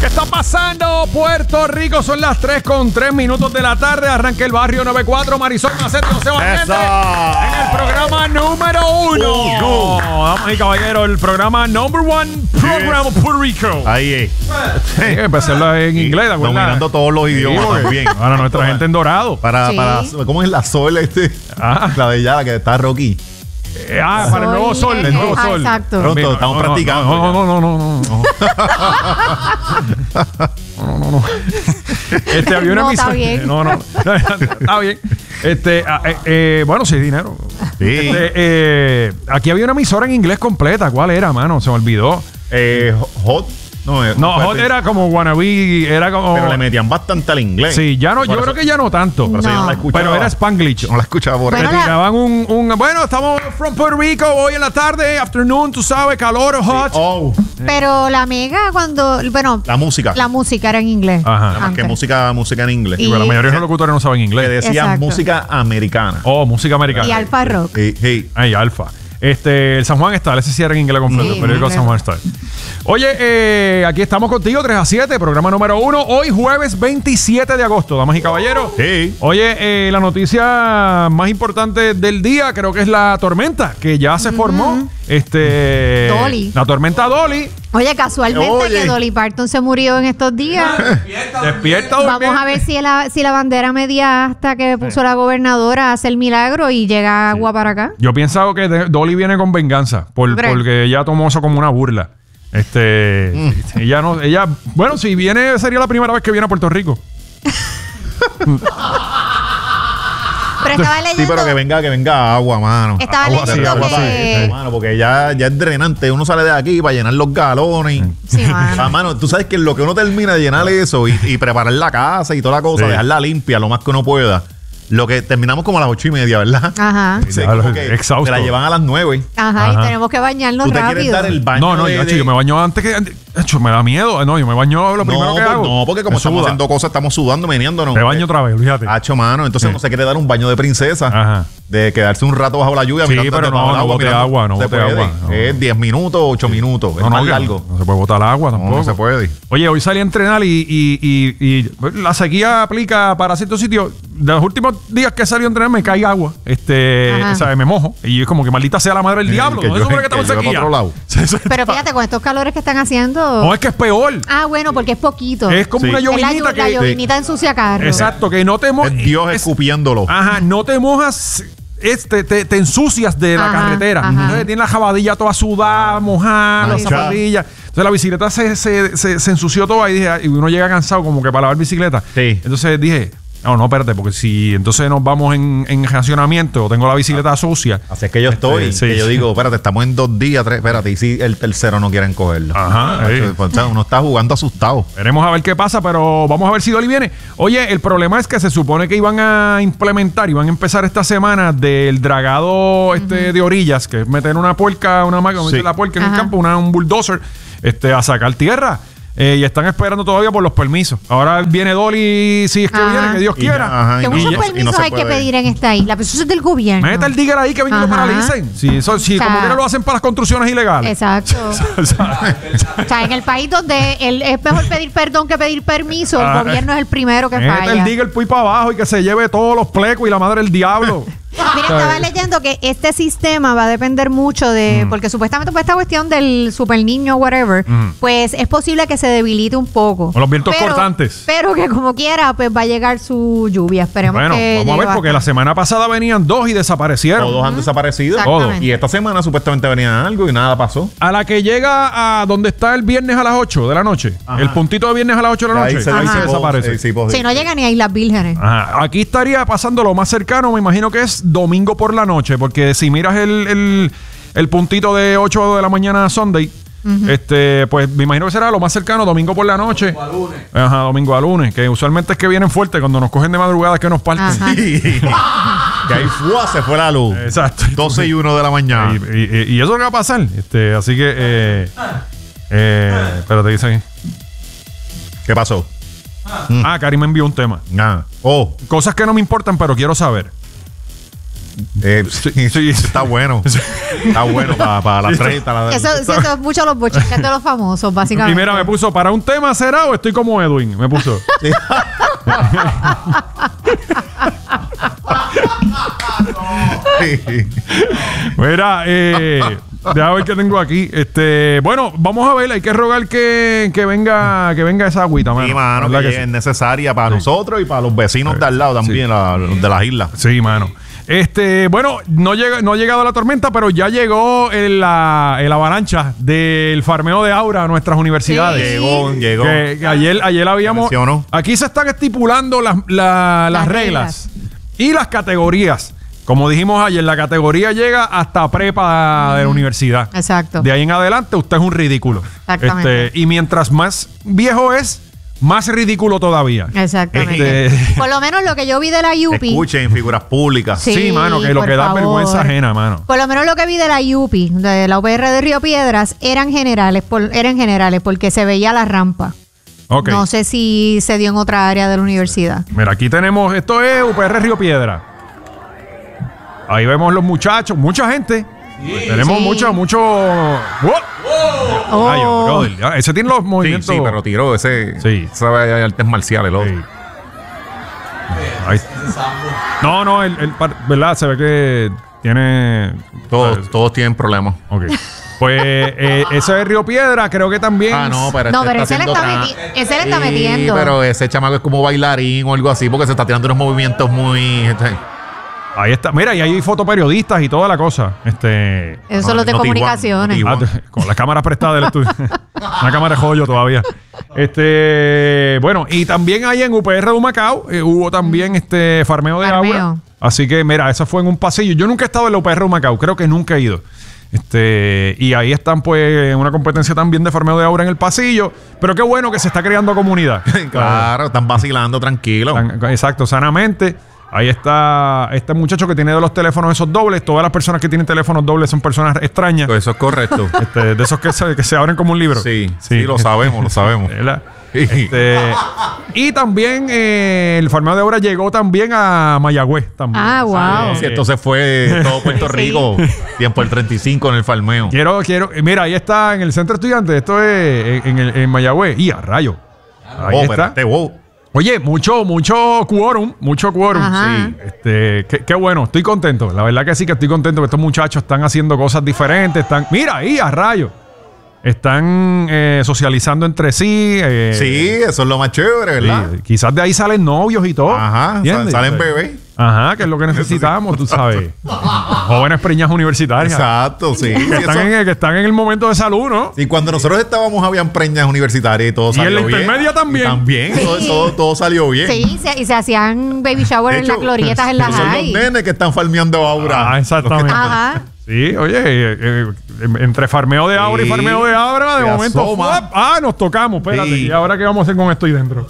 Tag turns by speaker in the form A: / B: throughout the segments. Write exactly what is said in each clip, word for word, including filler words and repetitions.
A: ¿Qué está pasando, Puerto Rico? Son las tres con tres minutos de la tarde. Arranca el barrio noventa y cuatro. Marisol Macete, José Valiente. En el programa número uno. Uh, Damas y caballeros, el programa number one program of Puerto Rico.
B: Ahí es.
A: Sí, empecé en inglés, ¿de acuerdo?
B: Dominando todos los idiomas
A: sí,
B: también.
A: Para nuestra gente en dorado.
B: Para,
C: Sí.
B: para, ¿cómo es la Sol este?
A: Ah.
B: La de ya, la que está Rocky.
A: Eh, ah, para el nuevo sol, el nuevo
C: Ajá,
A: sol.
C: exacto.
B: Pronto,
A: Mira,
B: estamos
A: no, no,
B: practicando.
A: No, no, no, no, no, no. No, no, no. Este, había una
C: No,
A: emisora.
C: está bien.
A: No, no. Está bien. Este, ah, eh, eh, bueno, sí, dinero.
B: Sí.
A: Este, eh, aquí había una emisora en inglés completa. ¿Cuál era, mano? Se me olvidó.
B: Eh, hot. No, eh,
A: No,
B: espérate.
A: Hot era como wannabe, era como.
B: Pero le metían bastante al inglés.
A: Sí, ya no,
B: Por
A: yo
B: eso-
A: creo que ya no tanto.
B: Por eso yo no la
C: No.
B: escuchaba.
A: Pero era Spanglish.
B: No la escuchaba por
C: Bueno,
B: ahí.
C: la-
A: Tiraban un, un. Bueno, estamos from Puerto Rico hoy en la tarde, afternoon, tú sabes, calor, hot.
B: Oh,
C: Pero la mega cuando, bueno,
B: la música.
C: la música era en inglés.
A: Ajá.
B: Nada más que
C: antes.
B: música, música en inglés.
C: Y-
A: Pero la mayoría de los locutores no saben
B: Le
A: inglés.
B: decían
C: Exacto.
B: música americana.
A: Oh, música americana.
C: Y Alfa Rock.
B: Sí, sí.
A: Ay, Alfa. Este, el San Juan Style, ese sí era en inglés completo,
C: Sí,
A: pero el
C: inglés.
A: San Juan Style. Oye, eh, aquí estamos contigo, tres a siete, programa número uno, hoy jueves veintisiete de agosto, damas y caballeros.
B: Sí.
A: Oye, eh, la noticia más importante del día creo que es la tormenta, que ya se formó. Este.
C: Dolly.
A: La tormenta Dolly.
C: Oye, casualmente
B: Oye.
C: que Dolly Parton se murió en estos días.
A: Despierta,
C: Vamos
A: durmiente.
C: a ver si la, si la bandera media hasta que puso la gobernadora hace el milagro y llega agua para acá.
A: Yo pienso que de- Dolly viene con venganza, por-
C: ¿Tú crees?
A: porque ella tomó eso como una burla. Este,
B: Mm.
A: ella no, ella, bueno, si viene sería la primera vez que viene a Puerto Rico.
C: Pero estaba
B: Sí,
C: leyendo.
B: pero que venga, que venga agua, mano.
C: Estaba
B: agua,
C: leyendo
B: sí, agua,
C: que-
B: sí, mano, porque ya, ya es drenante. Uno sale de aquí para llenar los galones.
C: Sí, mano.
B: Ah, mano, tú sabes que en lo que uno termina de llenar eso y, y preparar la casa y toda la cosa,
A: Sí.
B: dejarla limpia lo más que uno pueda. Lo que terminamos como a las ocho y media, ¿verdad?
C: Ajá.
B: Sí,
A: Ya,
B: como
A: lo-
B: que
A: exhausto.
B: te la llevan a las nueve.
C: Ajá,
A: Ajá.
C: y tenemos que bañarnos
B: Tú te quieres
C: rápido.
B: dar el baño.
A: No, no,
B: de-
A: yo,
B: de-
A: yo me baño antes que. Hecho, me da miedo. No, yo me baño lo primero
B: no,
A: que
B: por-
A: hago.
B: no, porque como
A: Me
B: estamos
A: suda.
B: haciendo cosas, estamos sudando, meneándonos.
A: Me baño otra vez, fíjate.
B: Hacho, mano. Entonces
A: Sí.
B: uno se quiere dar un baño de princesa.
A: Ajá.
B: De quedarse un rato bajo la lluvia.
A: Sí,
B: mirando
A: pero
B: debajo
A: no,
B: del
A: no bote
B: mirando-
A: agua, no
B: se
A: bote
B: puede.
A: agua, no.
B: Es diez minutos, ocho minutos. Es
A: No,
B: más
A: no, que
B: largo.
A: No, no se puede botar agua
B: No,
A: tampoco.
B: no se puede.
A: Oye, hoy salí a entrenar y, y, y, y la sequía aplica para ciertos sitios. De los últimos días que salí a entrenar me cae agua. Este,
C: Ajá.
A: ¿sabes? Me mojo. Y es como que maldita sea la madre del
B: Eh,
A: diablo.
B: que
A: No se
B: yo-
A: supone que estamos
B: que
A: en
B: yo
A: sequía.
B: para otro lado.
A: Sí, sí.
C: Pero fíjate, con estos calores que están haciendo.
A: No, es que es peor.
C: Ah, bueno, porque es poquito.
A: Es como
B: Sí.
A: una
C: Es la,
A: llovinita
C: llu- la
A: que.
C: llovinita ensucia carro.
A: Exacto, que no te mojas.
B: Es Dios escupiéndolo.
A: Ajá, no te mojas. Este, te, te ensucias de la
C: Ajá,
A: carretera.
C: ajá.
A: Entonces tienes la jabadilla toda sudada, mojada, las
B: Manchada.
A: zapatillas. Entonces la bicicleta se, se, se, se ensució toda y dije, y uno llega cansado como que para lavar bicicleta.
B: Sí.
A: Entonces dije, no, no, espérate, porque si entonces nos vamos en, en racionamiento, tengo la bicicleta sucia.
B: Así es que yo estoy.
A: Sí.
B: Que yo digo, espérate, estamos en dos días, tres. Espérate, y si el tercero no quieren cogerlo.
A: Ajá,
B: Hacho,
A: eh.
B: pues, o sea, uno está jugando asustado.
A: Veremos a ver qué pasa, pero vamos a ver si Dolly viene. Oye, el problema es que se supone que iban a implementar, iban a empezar esta semana del dragado este de orillas, que es meter una puerca, una máquina,
B: Sí.
A: la puerca en el
C: Ajá.
A: campo, una, un bulldozer, este, a sacar tierra. Eh, y están esperando todavía por los permisos. Ahora viene Dolly, si es que
C: Ajá.
A: viene, que Dios
B: Y
A: quiera.
B: ya, ajá,
C: Que
B: y
C: muchos
B: no- y no
C: permisos
B: se
C: hay que
B: puede.
C: pedir en esta isla, pero eso es del gobierno.
A: Mete el digger ahí que venga y lo
C: Ajá.
A: paralicen. Si, eso, si
C: O sea,
A: como quiera lo hacen para las construcciones ilegales.
C: Exacto.
A: O sea,
C: O sea, en el país donde el- es mejor pedir perdón que pedir permiso,
A: Ah,
C: el gobierno es el primero que
A: mete el
C: falla.
A: digger pues para abajo y que se lleve todos los plecos y la madre del diablo.
C: Mira, estaba leyendo que este sistema va a depender mucho de, porque supuestamente por esta cuestión del super niño, whatever,
A: Mm.
C: pues es posible que se debilite un poco.
A: O los vientos
C: Pero-
A: cortantes.
C: Pero que como quiera, pues va a llegar su lluvia. Esperemos
A: Bueno,
C: que
A: vamos a ver,
C: llegue
A: porque la
C: bastante.
A: semana pasada venían dos y desaparecieron.
B: Todos han desaparecido.
C: Exactamente.
B: Y esta semana supuestamente venía algo y nada pasó.
A: A la que llega a donde está el viernes a las ocho de la noche,
B: Ajá.
A: el puntito de viernes a las ocho de la
B: Ahí
A: noche,
B: se,
A: ahí
B: ahí
A: se
B: se
A: desaparece.
B: sí, sí, pues,
C: Si no llega ni a Islas Vírgenes.
A: Ajá. Aquí estaría pasando lo más cercano, me imagino que es domingo por la noche, porque si miras el, el, el puntito de ocho de la mañana Sunday, este, pues me imagino que será lo más cercano domingo por la noche. Domingo a lunes. Ajá, domingo a lunes, que usualmente es que vienen fuertes cuando nos cogen de madrugada que nos parten.
C: Ajá.
B: que ahí ¡fua! Se fue la luz.
A: Exacto.
B: doce y uno de la mañana.
A: Y, y- y eso es lo que va a pasar. Este, así que, eh, eh, espérate, dice aquí.
B: ¿Qué pasó?
A: Ah, Karim me envió un tema.
B: Nada. Oh,
A: Cosas que no me importan, pero quiero saber.
B: Eh,
A: Sí, sí.
B: Está bueno. Está bueno para, para las treinta. La,
C: Eso, eso, eso es mucho los bochinches de los famosos,
A: Y
C: básicamente.
A: mira, me puso, ¿para un tema será o estoy como Edwin? Me puso.
B: Sí.
A: Mira, eh, déjame ver qué tengo aquí. Este, bueno, vamos a ver, hay que rogar que, que venga, que venga esa agüita, mano.
B: Sí, mano,
A: ¿Verdad
B: que
A: que
B: es
A: sí?
B: necesaria para nosotros y para los vecinos de al lado también, la- los de las islas.
A: Sí, mano. Este, bueno, no, llega, no ha llegado la tormenta, pero ya llegó el, la, el avalancha del farmeo de Aura a nuestras universidades.
C: Sí.
B: Llegó, llegó.
A: Que, que ayer, ayer habíamos.
B: Mencionó.
A: Aquí se están estipulando las, la- las
C: Las
A: reglas y las categorías. Como dijimos ayer, la categoría llega hasta prepa de la universidad.
C: Exacto.
A: De ahí en adelante, usted es un ridículo.
C: Exactamente.
A: Este, y mientras más viejo es, más ridículo todavía.
C: Exactamente.
A: Este-
C: Por lo menos lo que yo vi de la U P I.
B: Escuchen figuras públicas.
C: Sí.
A: Sí, mano, que lo
C: por
A: que da
C: favor.
A: vergüenza ajena, mano.
C: Por lo menos lo que vi de la U P I, de la U P R de Río Piedras, eran generales, por- eran generales porque se veía la rampa.
A: Ok.
C: No sé si se dio en otra área de la universidad.
A: Mira, aquí tenemos, esto es U P R Río Piedra. Ahí vemos los muchachos, mucha gente. Tenemos
C: Sí.
A: mucho, mucho. ¡Wow!
C: Oh.
A: Ay, brother, ya, ese tiene los
B: Sí,
A: movimientos.
B: sí, pero tiró ese.
A: Sí.
B: Sabe artes marciales, el otro.
A: Sí. Ahí- No, no, el, el par- ¿verdad? Se ve que tiene.
B: Todos, todos tienen problemas.
A: Ok. Pues eh, ese de Río Piedra, creo que también.
B: Ah, no, pero
C: No,
B: este
C: pero
B: está
C: ese le
B: haciendo
C: está,
B: tra-
C: meti- ese le está
B: Sí,
C: metiendo.
B: pero ese chamaco es como bailarín o algo así porque se está tirando unos movimientos muy. este,
A: Ahí está. Mira, y hay fotoperiodistas y toda la cosa. Este.
C: Eso
B: no,
C: es lo de
B: no,
C: comunicaciones.
B: Tijuana,
A: Ah, t- con las cámaras prestadas del estudio. Una cámara de joyo todavía. Este, bueno, y también ahí en U P R de Humacao eh, hubo también este farmeo de
C: Farmeo.
A: agua. Así que, mira, eso fue en un pasillo. Yo nunca he estado en la U P R de Humacao, creo que nunca he ido. Este, y ahí están, pues, en una competencia también de farmeo de agua en el pasillo. Pero qué bueno que se está creando comunidad.
B: Claro, están vacilando tranquilo.
A: Tan- Exacto, sanamente. Ahí está este muchacho que tiene de los teléfonos esos dobles. Todas las personas que tienen teléfonos dobles son personas extrañas.
B: Eso es correcto.
A: Este, de esos que se, que se abren como un libro.
B: Sí, sí, lo sabemos, lo sabemos.
A: ¿Verdad? Este, y también eh, el farmeo de obra llegó también a Mayagüez. También.
C: Ah, wow.
B: Sí, entonces fue todo Puerto
C: Sí.
B: Rico, tiempo el treinta y cinco en el farmeo.
A: Quiero, quiero. Mira, ahí está en el centro estudiante. Esto es en, en, el- en Mayagüez. Y a rayo. Ahí
B: Oh,
A: está.
B: pero este, wow.
A: Oye, mucho, mucho quórum, mucho quórum.
C: Ajá.
A: Sí. Este, qué, qué bueno, estoy contento. La verdad que sí que estoy contento que estos muchachos están haciendo cosas diferentes. Están, mira, ahí a rayo. Están eh, socializando entre sí. eh,
B: Sí, eso es lo más chévere, ¿verdad?
A: sí, quizás de ahí salen novios y todo.
B: Ajá,
A: ¿entiendes?
B: sa- salen bebés.
A: Ajá, que es lo que necesitamos, tú sabes. Jóvenes preñas universitarias.
B: Exacto, sí.
A: Que
B: Sí,
A: están,
B: eso-
A: en el, que están en el momento de salud, ¿no?
B: Y cuando nosotros estábamos habían preñas universitarias y todo
A: Y
B: salió
A: en la
B: bien.
A: intermedia también.
B: Y también, todo,
C: Sí.
B: todo, todo salió bien.
C: Sí, se- y se hacían baby shower
B: De
C: en
B: hecho,
C: las glorietas en las
B: son los
C: high.
B: nenes que están farmeando ahora.
A: Ah, exactamente.
C: Ajá.
A: Sí, oye, eh, eh, entre farmeo de Aura y
B: Sí.
A: farmeo de Abra, de
B: Se
A: momento.
B: asoma.
A: ¡fuap! Ah, nos tocamos, espérate.
B: Sí.
A: ¿Y ahora qué vamos a hacer con esto ahí dentro?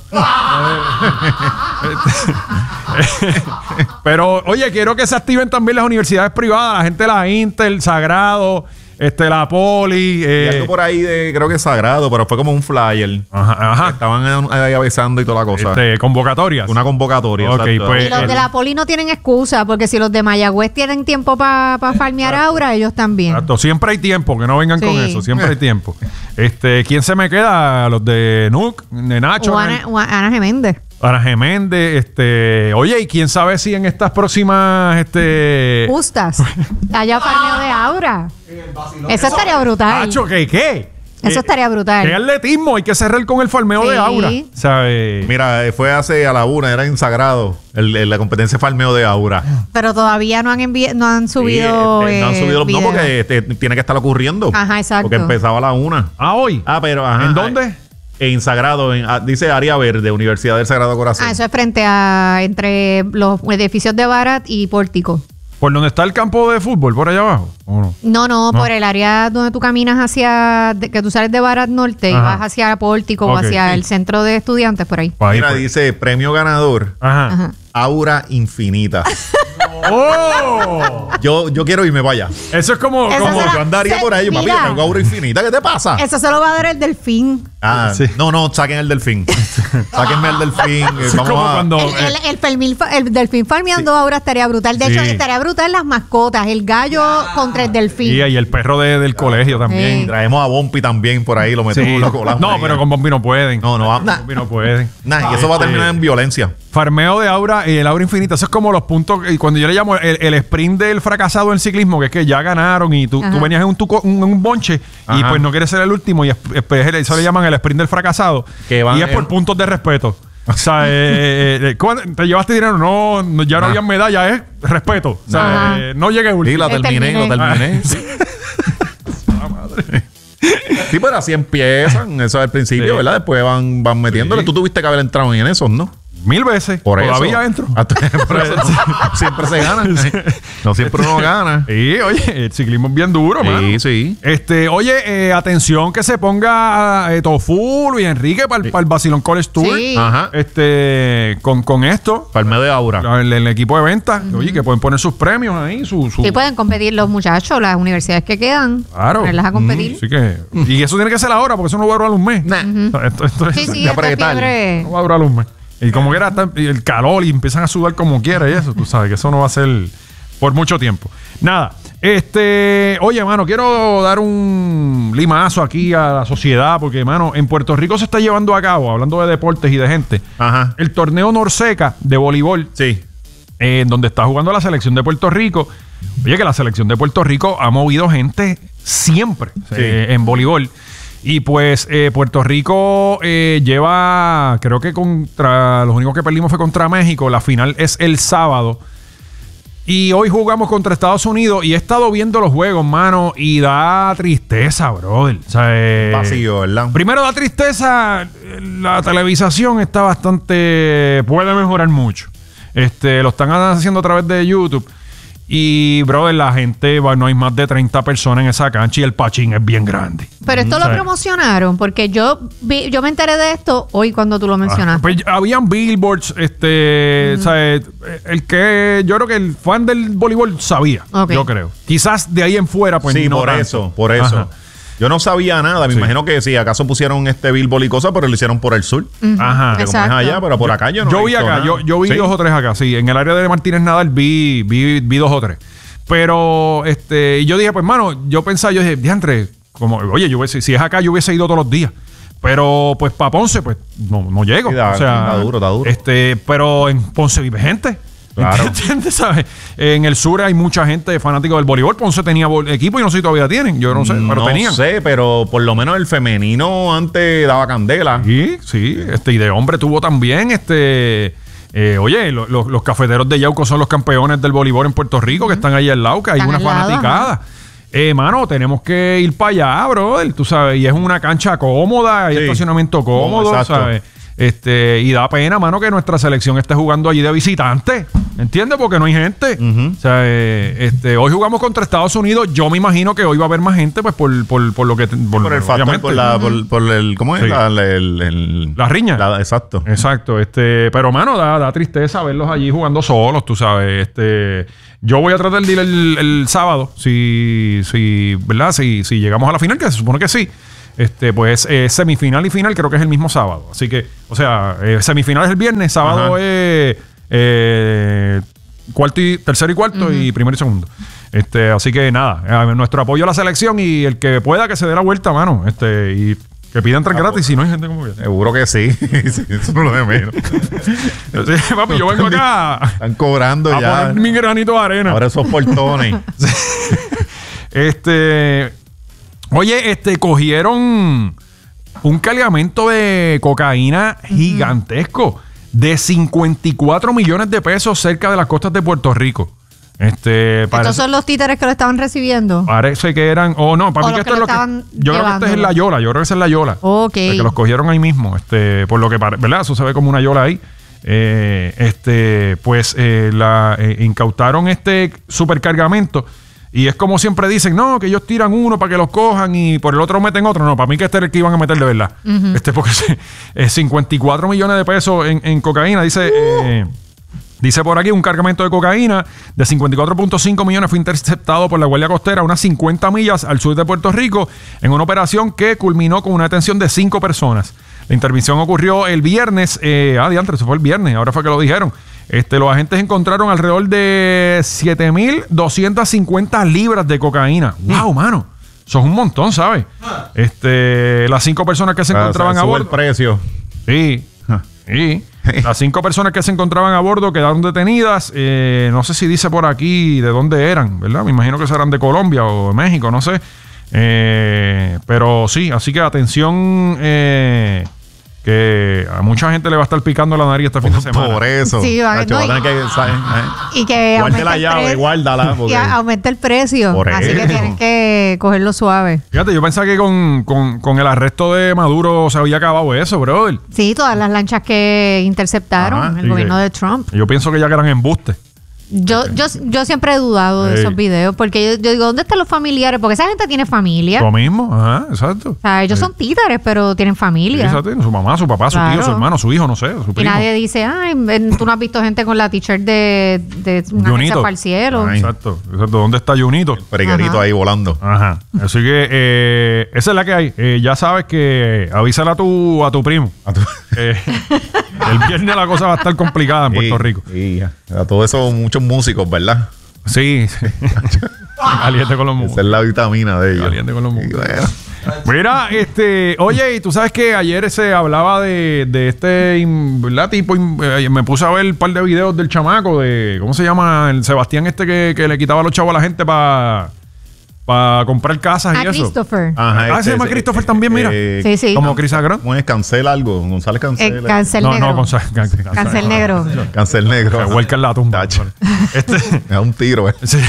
A: Pero, oye, quiero que se activen también las universidades privadas, la gente de la Intel, Sagrado, este, la Poli.
B: Y
A: eh,
B: algo por ahí de, creo que es sagrado, pero fue como un flyer.
A: ajá, ajá.
B: Estaban ahí avisando y toda la cosa.
A: Este, convocatorias.
B: Una convocatoria.
A: Ok,
B: exacto.
A: pues-
C: Y los de
A: el-
C: la poli no tienen excusa, porque si los de Mayagüez tienen tiempo para farmear Aura, ellos también.
A: Exacto, siempre hay tiempo, que no vengan con
C: Sí.
A: eso, siempre hay tiempo. Este, ¿quién se me queda? Los de Nuke, de Nacho,
C: O Ana, o Ana Geméndez.
A: Ana Geméndez, este, oye, y quién sabe si en estas próximas, este,
C: Justas. Haya farmeo de Aura. Eso estaría brutal.
A: Nacho, ¿qué, qué?
C: Eso
A: Eh,
C: estaría brutal.
A: ¿Qué atletismo? Hay que cerrar con el farmeo
C: Sí.
A: de Aura. ¿Sabes?
B: Mira, eh, fue hace a la una, era en Sagrado, el, el- la competencia de farmeo de Aura.
C: Pero todavía no han envi- no han subido.
B: Sí, este, no han
C: eh,
B: subido los- no,
C: video.
B: porque este, tiene que estar ocurriendo.
C: Ajá, exacto.
B: Porque empezaba a la una.
A: Ah, hoy.
B: Ah, pero ajá.
A: ¿En dónde?
B: En Sagrado, en- ah, dice Área Verde, Universidad del Sagrado Corazón.
C: Ah, eso es frente a entre los edificios de Barat y Pórtico.
A: ¿Por donde está el campo de fútbol, por allá abajo? ¿O no?
C: No, no,
A: No.
C: por el área donde tú caminas hacia, de- que tú sales de Barat Norte y
A: Ajá.
C: vas hacia Pórtico
A: Ok.
C: o hacia el centro de estudiantes por ahí.
A: Pues ahí,
B: Mira,
A: pues.
B: dice premio ganador,
A: Ajá.
C: Ajá.
B: Aura Infinita.
A: ¡Oh!
B: Yo, yo quiero irme para allá.
A: Eso es como...
C: Eso
A: como
C: será-
B: Yo andaría
C: se-
B: por ahí, papi,
C: mira.
B: yo tengo aura infinita. ¿Qué te pasa?
C: Eso se lo va a dar el delfín.
B: Ah,
A: Sí.
B: no, no, saquen el delfín. Sáquenme el delfín. eh,
A: es
B: Vamos
A: como
B: a...
A: cuando...
C: El,
A: eh,
C: el, el, fermil fa- el delfín farmeando ahora estaría brutal. De
A: Sí.
C: hecho, estaría brutal las mascotas. El gallo contra el delfín.
A: y, y el perro de- del colegio también.
C: Sí.
B: Traemos a Bompi también por ahí, lo metemos
A: Sí.
B: lo colamos
A: No,
B: ahí.
A: pero con Bombi no pueden.
B: No, no va.
A: Con
B: Nah,
A: Bombi no pueden.
B: nah, y eso va a terminar en violencia.
A: Farmeo de aura y el aura infinita. Eso es como los puntos. Y cuando yo le llamo el, el sprint del fracasado en ciclismo, que es que ya ganaron y tú,
C: Ajá.
A: tú venías en un, tuco- un, un bonche y
B: Ajá.
A: pues no quieres ser el último. Y es- es- es- eso le llaman el sprint del fracasado.
B: Que van
A: y es por
B: en-
A: puntos de respeto. O sea, eh, eh, eh, ¿cuándo te llevaste dinero? No, no, ya no
B: Ah.
A: había medalla, es respeto. O sea,
C: Ajá.
A: eh, no llegué
B: Sí,
A: último.
B: la
C: Eh,
B: terminé, lo
C: terminé.
B: terminé. Sí. Sí, pero así empiezan. Eso es el principio,
A: Sí.
B: ¿verdad? Después van, van metiéndole.
A: Sí.
B: Tú tuviste que haber entrado en esos, ¿no?
A: Mil veces.
B: Por
A: Todavía
B: eso.
A: entro.
B: Hasta- por eso no- siempre se gana. No siempre uno gana.
A: Sí, oye, el ciclismo es bien duro, mano.
B: Sí, sí.
A: Este, oye, eh, atención que se ponga eh, Tofulo y Enrique para el Basilón College Tour.
C: Sí.
B: Ajá.
A: Este, con, con esto,
B: Palme de aura.
A: el, el equipo de venta, oye, que pueden poner sus premios ahí, su, su
C: Sí, pueden competir los muchachos, las universidades que quedan.
A: claro.
C: Ponerlas a competir.
A: Así que, y eso tiene que ser ahora, porque eso no va a durar un mes.
B: Nah.
A: O sea, esto, esto es-
C: Sí, sí,
B: Ya
C: esta
B: apretar.
C: fiebre.
A: no va a durar un mes. Y como que era tan- y el calor y empiezan a sudar como quiera y eso, tú sabes que eso no va a ser por mucho tiempo. Nada, este, oye, mano, quiero dar un limazo aquí a la sociedad porque, mano, en Puerto Rico se está llevando a cabo, hablando de deportes y de gente,
B: Ajá.
A: el torneo Norseca de voleibol,
B: Sí.
A: eh, en donde está jugando la selección de Puerto Rico. Oye, que la selección de Puerto Rico ha movido gente siempre eh, en voleibol. Y pues eh, Puerto Rico eh, lleva, creo que contra, los únicos que perdimos fue contra México. La final es el sábado. Y hoy jugamos contra Estados Unidos y he estado viendo los juegos, mano, y da tristeza, brother. O sea, eh,
B: Vacío, ¿verdad?
A: Primero da tristeza, eh, la televisación está bastante, puede mejorar mucho. Este, lo están haciendo a través de YouTube. Y, brother, la gente, va, no hay más de treinta personas en esa cancha y el pachín es bien grande.
C: Pero esto lo
A: Sí.
C: promocionaron, porque yo vi- yo me enteré de esto hoy cuando tú lo mencionaste.
A: Pues habían billboards, este, o sea, eh, el que, yo creo que el fan del voleibol sabía,
C: Ok.
A: yo creo. Quizás de ahí en fuera, pues
B: sí,
A: no
B: por
A: tanto.
B: eso, por eso.
A: Ajá.
B: Yo no sabía nada. Me
A: Sí.
B: imagino que sí, acaso pusieron este billboard y cosas, pero lo hicieron por el sur.
C: Ujú,
A: Ajá.
B: Que como es
C: exacto.
B: allá, pero por acá yo no
A: Yo
B: he
A: vi
B: visto
A: acá,
B: nada.
A: yo, yo vi
B: ¿Sí?
A: dos o tres acá, sí. En el área de Martínez Nadal vi, vi, vi dos o tres. Pero, este, y yo dije, pues, mano, yo pensaba, yo dije, diantre, como, oye, yo hubiese, si es acá, yo hubiese ido todos los días. Pero, pues, para Ponce, pues, no, no llego.
B: Sí, da-
A: o sea,
B: está duro, está duro.
A: Este, pero en Ponce vive gente.
B: Claro.
A: ¿Entiendes? ¿Sabes? En el sur hay mucha gente fanática del voleibol. Ponce tenía vol- equipo y no sé si todavía tienen. Yo no sé, pero
B: no
A: tenían.
B: sé, pero por lo menos el femenino antes daba candela.
A: Sí, sí. Este, y de hombre tuvo también, este. eh, oye, lo- lo- los cafeteros de Yauco son los campeones del voleibol en Puerto Rico, que están ahí al lado, que hay
C: Están
A: una
C: al lado,
A: fanaticada. Eh, mano, tenemos que ir para allá, brother. Tú sabes, y es una cancha cómoda, hay
B: Sí.
A: estacionamiento cómodo,
B: Exacto.
A: ¿sabes? Este, y da pena, mano, que nuestra selección esté jugando allí de visitante. ¿Entiendes? Porque no hay gente.
B: Ujú.
A: O sea, eh, este, hoy jugamos contra Estados Unidos. Yo me imagino que hoy va a haber más gente, pues por, por, por lo que.
B: Por el factor,
A: obviamente.
B: por, la, por, por el. ¿Cómo es?
A: Sí.
B: La, la- el, el-
A: La riña.
B: la- exacto.
A: Exacto, este, pero mano, da, da tristeza verlos allí jugando solos, tú sabes. Este, yo voy a tratar de ir el, el sábado, si, si, ¿verdad? Si, si llegamos a la final, que se supone que sí. Este, pues eh, semifinal y final creo que es el mismo sábado. Así que, o sea, eh, semifinal es el viernes, sábado
B: Ajá.
A: es eh, cuarto y tercero y cuarto y primero y segundo. Este, así que nada, eh, nuestro apoyo a la selección y el que pueda que se dé la vuelta, mano. Este, y que pidan entrar gratis si no hay gente como que.
B: Seguro que sí. Sí, eso no lo de menos.
A: Sí, papi, yo vengo acá a
B: Están cobrando ya.
A: poner mi granito de arena.
B: Ahora esos portones.
A: Este. Oye, este, cogieron un cargamento de cocaína gigantesco de cincuenta y cuatro millones de pesos cerca de las costas de Puerto Rico. Este,
C: Estos
A: parece,
C: son los títeres que lo estaban recibiendo.
A: parece que eran. Oh, no, para
C: O
A: mí que
C: los
A: esto
C: que
A: es
C: lo
A: lo que.
C: estaban
A: Yo creo que este es en la
C: llevándolo.
A: Yola. Yo creo que esa es la Yola.
C: Ok.
A: Que los cogieron ahí mismo. Este, por lo que parece, ¿verdad? Eso se ve como una Yola ahí. Eh, este, pues eh, la eh, incautaron este supercargamento. Y es como siempre dicen, no, que ellos tiran uno para que los cojan y por el otro meten otro. No, para mí que este es el que iban a meter de verdad. Este, porque eh, cincuenta y cuatro millones de pesos en, en cocaína, dice. eh, Dice por aquí, un cargamento de cocaína de cincuenta y cuatro punto cinco millones fue interceptado por la Guardia Costera a unas cincuenta millas al sur de Puerto Rico en una operación que culminó con una detención de cinco personas. La intervención ocurrió el viernes. Eh, ah, diantre, eso fue el viernes. Ahora fue que lo dijeron. Este, los agentes encontraron alrededor de siete mil doscientas cincuenta libras de cocaína. ¡Wow, mano! Eso es un montón, ¿sabes? Este, las cinco personas que se encontraban
B: o sea,
A: a
B: sube
A: bordo.
B: el precio.
A: Sí. Sí. Las cinco personas que se encontraban a bordo quedaron detenidas. Eh, no sé si dice por aquí de dónde eran, ¿verdad? Me imagino que serán de Colombia o de México, no sé. Eh, pero sí, así que atención, eh, que a mucha gente le va a estar picando la nariz este fin de semana.
B: Por eso.
C: Sí, va-
B: Nacho,
C: no,
B: va a tener
C: y-
B: que, ¿sabes? Eh.
C: Y que
B: Guarde
C: aumente
B: la
C: el
B: llave,
C: pre-
B: guárdala. Porque...
C: y a- aumenta el precio.
B: Por
C: Así
B: eso.
C: que tienen que cogerlo suave.
A: Fíjate, yo pensaba que con, con, con el arresto de Maduro se había acabado eso, brother.
C: Sí, todas las lanchas que interceptaron
A: Ajá,
C: el
A: sí,
C: gobierno
A: que-
C: de Trump.
A: Yo pienso que ya que eran embustes.
C: Yo, yo, yo siempre he dudado de
A: Ey.
C: esos videos porque yo, yo digo, ¿dónde están los familiares? Porque esa gente tiene familia.
A: Lo mismo, ajá, exacto.
C: O sea, ellos son títares, pero tienen
A: Sí,
C: familia.
A: exacto. Su mamá, su papá, su
C: Claro.
A: tío, su hermano, su hijo, no sé, su
C: Y
A: primo.
C: nadie dice, ay, ven, tú no has visto gente con la t-shirt de, de una
A: Junito.
C: agencia para el cielo.
B: Ay.
A: Exacto, exacto. ¿Dónde está Junito?
B: Periquerito
C: Ajá.
B: ahí volando.
A: Ajá. Así que eh, esa es la que hay. Eh, ya sabes que avísala a tu, a tu primo.
B: A tu-
A: Eh, el viernes la cosa va a estar complicada en Puerto
B: Sí,
A: Rico.
B: sí, a todo eso, muchos músicos, ¿verdad?
A: Sí. sí. Caliente con los
B: Esa
A: músicos.
B: es la vitamina de ellos.
A: Caliente con los
B: Y
A: músicos.
B: bueno,
A: Mira, este, oye, y tú sabes que ayer se hablaba de, de este, in- ¿verdad? Tipo, in- eh, me puse a ver un par de videos del chamaco de, ¿cómo se llama? El Sebastián este que, que le quitaba los chavos a la gente para para comprar casas y
C: A
A: eso.
C: Christopher.
B: ajá,
A: Ah,
B: este
A: se llama
B: es-
A: Christopher también, mira.
B: eh,
C: Sí, sí.
A: Como Chris Agrón.
B: ¿Cómo es? Cancela algo. González cancela.
C: Eh, cancel
A: No,
C: negro.
A: no, con can- can-
C: Cancel negro.
B: Cancel negro.
A: Se vuelca en la tumba.
B: Tacho.
A: Este,
B: Me da un tiro, eh.
A: sí.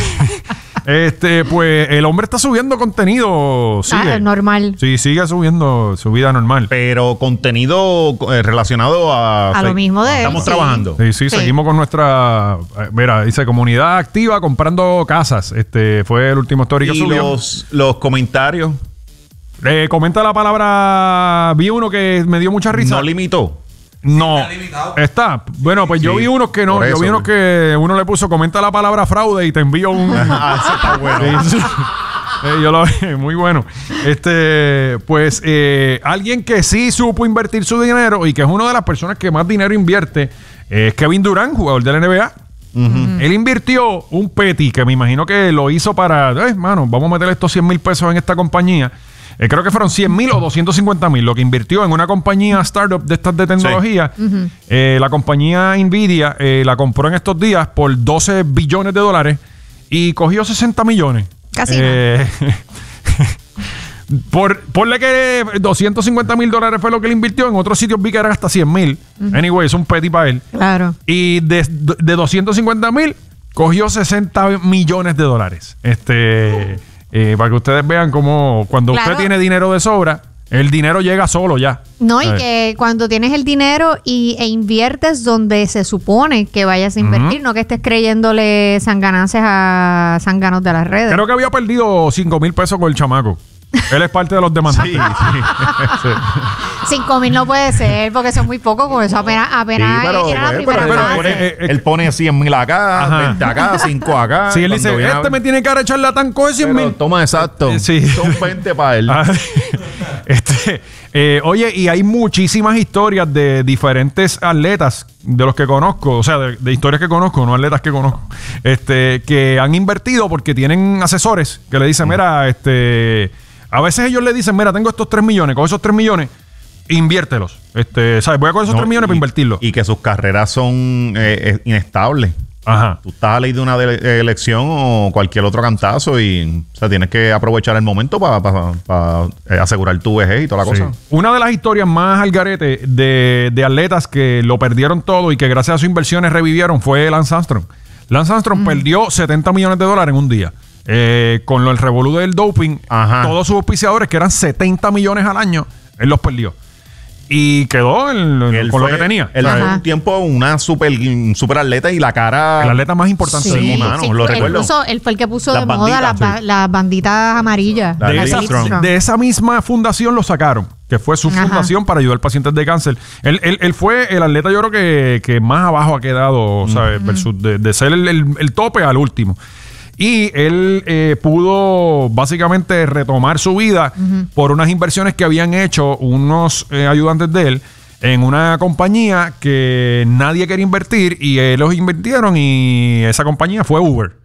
A: Este, pues el hombre está subiendo contenido. Sigue.
C: Ah, normal.
A: Sí, sigue subiendo su vida normal.
B: Pero contenido eh, relacionado a...
C: A lo mismo de él,
B: Estamos
C: sí.
B: trabajando.
A: Sí, sí,
C: Sí.
A: seguimos con nuestra. eh, Mira, dice comunidad activa comprando casas. Este fue el último story que
B: Y
A: subió.
B: los, los comentarios
A: Eh, comenta la palabra. Vi uno que me dio mucha risa.
B: no limitó.
A: No, está. Bueno, pues yo
B: Sí,
A: vi unos que no.
B: por
A: Yo
B: eso.
A: vi unos que uno le puso comenta la palabra fraude y te envío un.
B: Ah, eso está bueno.
A: Sí, sí. Eh, yo lo vi, muy bueno. Este, pues, eh, alguien que sí supo invertir su dinero y que es una de las personas que más dinero invierte es Kevin Durant, jugador de la N B A. Él invirtió un petty que me imagino que lo hizo para, eh, mano, vamos a meter estos cien mil pesos en esta compañía. Eh, creo que fueron cien mil o doscientos cincuenta mil lo que invirtió en una compañía startup de estas de tecnología. Eh, la compañía Nvidia eh, la compró en estos días por doce billones de dólares y cogió sesenta millones.
C: Casi
A: Eh, por, ponle que doscientos cincuenta mil dólares fue lo que él invirtió. En otros sitios vi que eran hasta cien mil. Anyway, es un petty para él.
C: Claro.
A: Y de, de doscientos cincuenta mil cogió sesenta millones de dólares. Este, eh, para que ustedes vean cómo cuando
C: Claro.
A: usted tiene dinero de sobra, el dinero llega solo ya.
C: No, y
A: ¿Sabes?
C: que cuando tienes el dinero y, e inviertes donde se supone que vayas a invertir, no que estés creyéndole sanganancias a zanganos de las redes.
A: Creo que había perdido cinco mil pesos con el chamaco. Él es parte de los demandados.
B: Sí, sí.
C: Cinco mil no puede ser, porque son muy pocos, con eso apenas, apenas
B: Sí, pero,
C: era la
B: pero-
C: primera
B: pero-
C: fase.
B: pero-
A: eh, eh,
B: él pone cien mil acá,
A: Ajá.
B: veinte acá, cinco acá.
A: Sí, él dice,
B: Cuando viene a
A: este
B: ver-
A: me tiene cara de charlatán, coge cien
B: Pero
A: mil.
B: toma exacto.
A: Eh, sí.
B: Son veinte para él.
A: Ah, este, eh, oye, y hay muchísimas historias de diferentes atletas de los que conozco, o sea, de, de historias que conozco, no atletas que conozco, este, que han invertido porque tienen asesores que le dicen, mira, este, a veces ellos le dicen, mira, tengo estos tres millones, con esos tres millones, inviértelos. Este, ¿sabes? Voy a coger esos
B: No,
A: tres millones
B: y-
A: para invertirlos.
B: Y que sus carreras son eh, eh, inestables.
A: Ajá.
B: Tú estás a ley de una de- elección o cualquier otro cantazo y o sea, tienes que aprovechar el momento para asegurar tu vejez y toda la
A: Sí.
B: cosa.
A: Una de las historias más al garete de, de atletas que lo perdieron todo y que gracias a sus inversiones revivieron fue Lance Armstrong. Lance Armstrong perdió setenta millones de dólares en un día. Eh, con lo, el revolú del doping,
B: Ajá.
A: todos sus auspiciadores, que eran setenta millones al año, él los perdió. Y quedó en-
B: Él
A: con
B: fue-
A: lo que tenía.
B: Él
A: O sea,
B: fue
C: Ajá.
B: un tiempo una super, super atleta y la cara...
A: el atleta más importante
B: Sí,
A: del mundo.
B: mano,
C: sí,
B: lo
C: él,
B: recuerdo.
C: puso- él fue el que puso
B: Las
C: de moda las,
B: banditas,
C: ba- las banditas amarillas.
B: La
A: De
C: las
A: esa,
C: Livestrong.
A: de esa misma fundación lo sacaron. que fue su
C: Ajá.
A: fundación para ayudar pacientes de cáncer. Él, él, él fue el atleta, yo creo que, que más abajo ha quedado, ¿sabes?
C: Mm.
A: Versus de, de ser el, el, el tope al último. Y él eh, pudo básicamente retomar su vida uh-huh. por unas inversiones que habían hecho unos eh, ayudantes de él en una compañía que nadie quería invertir y ellos los invirtieron y esa compañía fue Uber.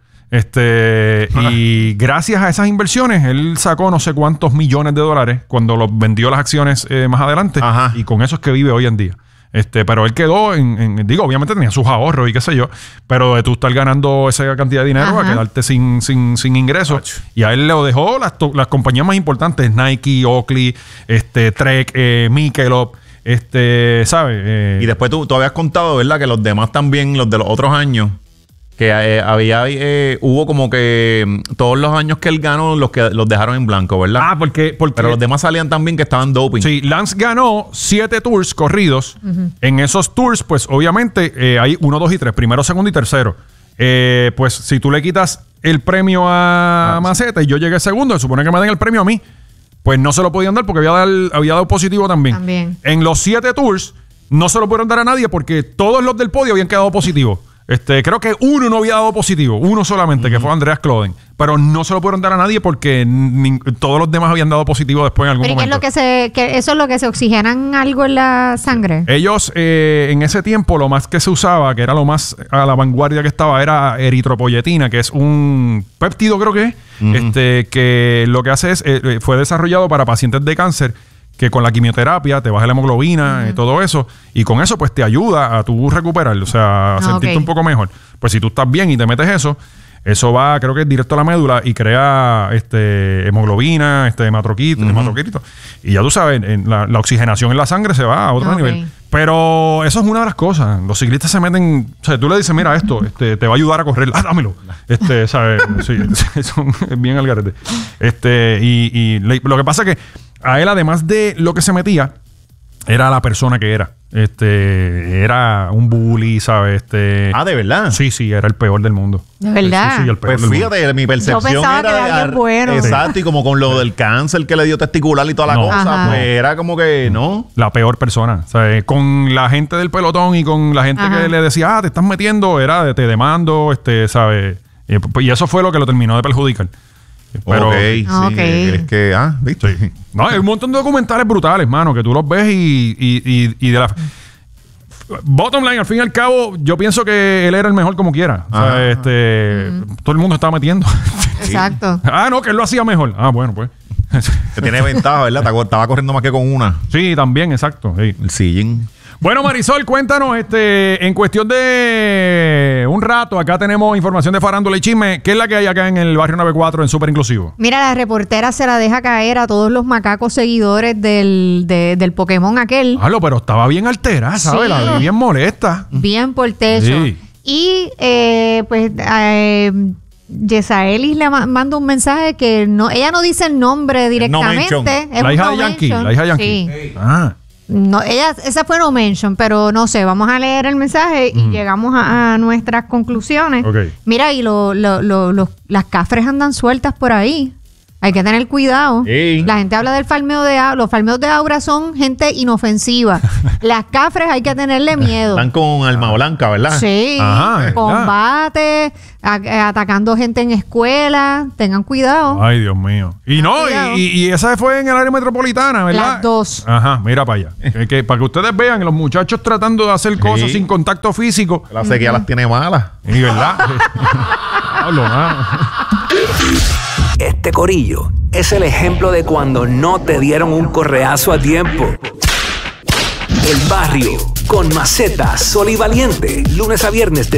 A: Este y gracias a esas inversiones él sacó no sé cuántos millones de dólares cuando los vendió las acciones eh, más adelante. Ajá. Y con eso es que vive hoy en día. Este, pero él quedó en, en, digo, obviamente tenía sus ahorros y qué sé yo, pero de tú estar ganando esa cantidad de dinero Ajá. a quedarte sin, sin, sin ingresos. Y a él le dejó las, las compañías más importantes, Nike, Oakley, este, Trek, eh, Michelob, este, ¿sabes? Eh,
B: y después tú, tú habías contado, ¿verdad? Que los demás también, los de los otros años, que eh, había, eh, hubo como que todos los años que él ganó los que los dejaron en blanco, ¿verdad?
A: Ah, porque, porque
B: pero los demás salían también que estaban doping.
A: Sí, Lance ganó siete tours corridos. Uh-huh. En esos tours, pues obviamente eh, hay uno, dos y tres, primero, segundo y tercero. Eh, pues si tú le quitas el premio a ah, Maceta sí. y yo llegué segundo, se supone que me den el premio a mí. Pues no se lo podían dar porque había dado, había dado positivo también. también. En los siete tours no se lo pudieron dar a nadie porque todos los del podio habían quedado positivos. Este, creo que uno no había dado positivo, uno solamente, uh-huh. que fue Andreas Cloden, pero no se lo pudieron dar a nadie porque ni, todos los demás habían dado positivo después en algún
C: ¿Pero
A: momento.
C: ¿Qué es lo que se, que eso es lo que se oxigenan algo en la sangre?
A: Ellos eh, en ese tiempo lo más que se usaba, que era lo más a la vanguardia que estaba, era eritropoyetina, que es un péptido creo que es, uh-huh. este, que lo que hace es, eh, fue desarrollado para pacientes de cáncer que con la quimioterapia te baja la hemoglobina y uh-huh. todo eso, y con eso pues te ayuda a tú recuperar, o sea, a ah, sentirte okay. un poco mejor. Pues si tú estás bien y te metes eso, eso va, creo que es directo a la médula y crea este hemoglobina, este hematroquito, uh-huh. hematroquito. Y ya tú sabes, en la, la oxigenación en la sangre se va a otro okay. nivel. Pero eso es una de las cosas. Los ciclistas se meten, o sea, tú le dices, mira esto, este, te va a ayudar a correr, ah, dámelo. Este, ¿sabes? Sí, eso es bien al garete. Este, y, y le, lo que pasa es que a él, además de lo que se metía, era la persona que era. Este, era un bully, ¿sabes? Este,
B: ah, ¿de verdad?
A: Sí, sí, era el peor del mundo.
C: ¿De verdad?
A: Sí, sí, el peor
B: pues
A: del
B: fíjate,
A: mundo.
B: mi percepción
C: Yo pensaba
B: era...
C: que era
B: de,
C: bien bueno.
B: Exacto, y como con lo del cáncer que le dio testicular y toda la
A: no.
B: cosa,
C: Ajá.
B: pues era como que, ¿no?
A: La peor persona. O sea, con la gente del pelotón y con la gente Ajá. que le decía, ah, te estás metiendo, era de te demando, este, ¿sabes? Y, y eso fue lo que lo terminó de perjudicar. Pero,
B: ok, sí.
C: Okay.
B: Es que, ah, ¿viste?
A: Sí. No, hay un montón de documentales brutales, mano, que tú los ves y, y, y, y de la... Bottom line, al fin y al cabo, yo pienso que él era el mejor como quiera. O sea, este... Mm. Todo el mundo estaba metiendo.
C: Exacto.
A: Ah, no, que él lo hacía mejor. Ah, bueno, pues.
B: Que tiene ventaja, ¿verdad? Estaba corriendo más que con una.
A: Sí, también, exacto. Sí.
B: El sillín.
A: Bueno, Marisol, cuéntanos, este, en cuestión de un rato, acá tenemos información de farándula y chisme. ¿Qué es la que hay acá en el barrio noventa y cuatro en Súper Inclusivo?
C: Mira, la reportera se la deja caer a todos los macacos seguidores del, de, del Pokémon aquel.
A: Ah, pero estaba bien alterada, ¿sabes? Sí. La vi bien molesta.
C: Bien por techo.
A: Sí.
C: Y, eh, pues, eh, Yesaelis le ma- manda un mensaje que no, ella no dice el nombre directamente.
B: No
C: es
A: la hija
C: no
A: de Yankee,
C: mention.
A: la hija de Yankee.
C: Sí.
A: Hey. Ah.
C: No, ella, esa fue no mention, pero no sé, vamos a leer el mensaje y mm. llegamos a, a nuestras conclusiones.
A: Okay.
C: Mira, y lo, lo, lo, lo, las cafres andan sueltas por ahí. Hay que tener cuidado.
B: Sí.
C: La gente habla del farmeo de Aura. Los farmeos de Aura son gente inofensiva. Las cafres hay que tenerle miedo.
B: Están con alma blanca, ¿verdad?
C: Sí.
A: Ajá,
C: combate, a, a, atacando gente en escuela. Tengan cuidado.
A: Ay, Dios mío. Y no, y, y esa fue en el área metropolitana, ¿verdad?
C: Las dos.
A: Ajá, mira para allá. que, que, para que ustedes vean, los muchachos tratando de hacer cosas sí. sin contacto físico.
B: La sequía uh-huh. las tiene malas.
A: Y verdad. Hablo, mano.
D: Este corillo es el ejemplo de cuando no te dieron un correazo a tiempo. El Barrio con Maceta, Sol y Valiente, lunes a viernes de